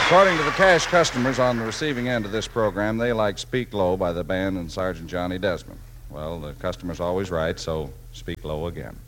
According to the cash customers on the receiving end of this program, they like Speak Low by the band and Sergeant Johnny Desmond. Well, the customer's always right, so speak low again.